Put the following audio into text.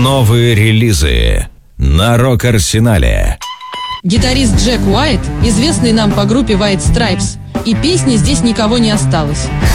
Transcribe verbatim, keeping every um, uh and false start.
Новые релизы на Рок-Арсенале. Гитарист Джек Уайт, известный нам по группе White Stripes, и песни «Здесь никого не осталось».